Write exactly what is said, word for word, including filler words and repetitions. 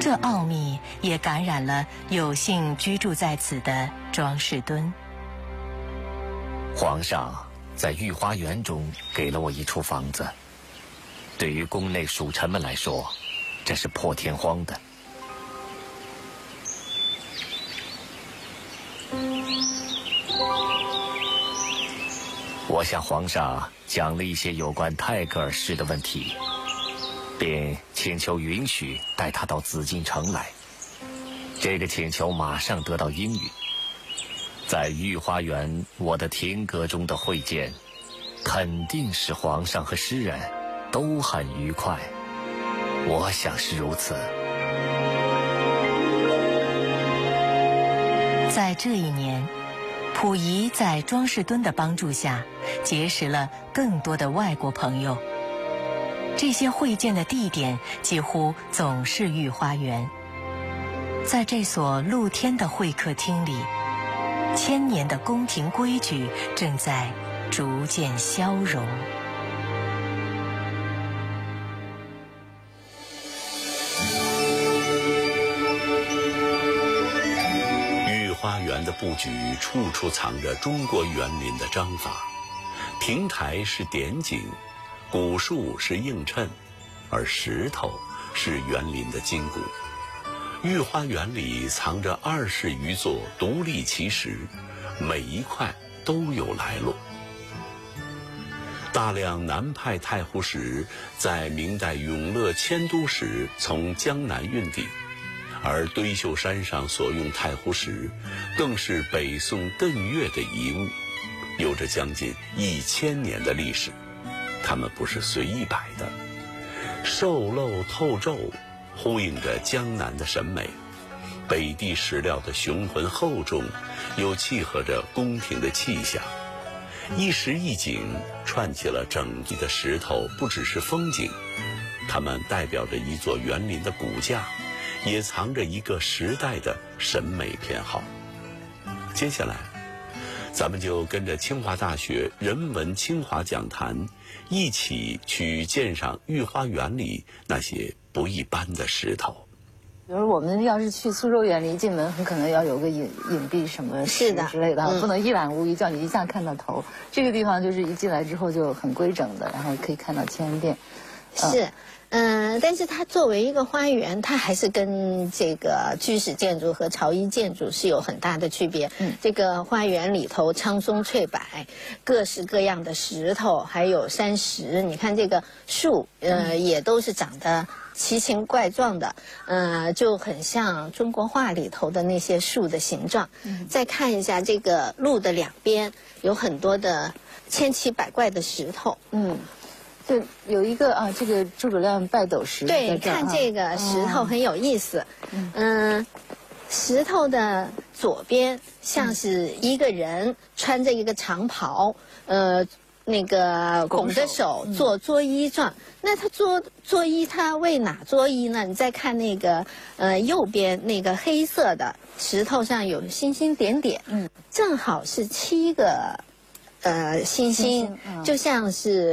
这奥秘也感染了有幸居住在此的庄士敦。 皇上在御花园中给了我一处房子，对于宫内属臣们来说，这是破天荒的。我向皇上讲了一些有关泰戈尔诗的问题，并请求允许带他到紫禁城来。这个请求马上得到应允。在御花园我的亭阁中的会见，肯定使皇上和诗人都很愉快，我想是如此。 在这一年，溥仪在庄士敦的帮助下，结识了更多的外国朋友。这些会见的地点几乎总是御花园。在这所露天的会客厅里，千年的宫廷规矩正在逐渐消融。 御花园的布局处处藏着中国园林的章法，亭台是点景，古树是映衬，而石头是园林的筋骨。御花园里藏着二十余座独立奇石，每一块都有来路。大量南派太湖石在明代永乐迁都时从江南运抵，而堆秀山上所用太湖石更是北宋艮岳的遗物，有着将近一千年的历史。它们不是随意摆的，瘦漏透皱，呼应着江南的审美。北地石料的雄浑厚重，又契合着宫廷的气象。一石一景串起了整体的石头，不只是风景，它们代表着一座园林的骨架，也藏着一个时代的审美偏好。接下来，咱们就跟着清华大学人文清华讲坛，一起去鉴赏御花园里那些不一般的石头。 比如我们要是去苏州园林，进门很可能要有个隐隐蔽什么石之类的， 嗯、 不能一览无余，叫你一下看到头。这个地方就是一进来之后就很规整的，然后可以看到千殿。 嗯、是。嗯，但是它作为一个花园，它还是跟这个居室建筑和朝衣建筑是有很大的区别。嗯，这个花园里头苍松翠柏，各式各样的石头，还有山石。你看这个树，呃，嗯、也都是长得奇形怪状的，呃，就很像中国画里头的那些树的形状。嗯，再看一下这个路的两边，有很多的千奇百怪的石头。嗯。 就有一个啊，这个诸葛亮拜斗石。 对，看这个石头很有意思。嗯、呃，石头的左边像是一个人穿着一个长袍，呃，那个拱着手做作揖状。嗯、那他作作揖，他为哪作揖呢？你再看那个呃右边那个黑色的石头上有星星点点，嗯，正好是七个呃星星，星星嗯、就像是。